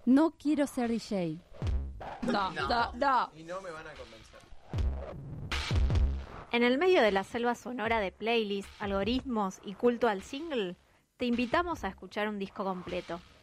No quiero ser DJ. No. Y no me van a convencer. En el medio de la selva sonora de playlists, algoritmos y culto al single, te invitamos a escuchar un disco completo.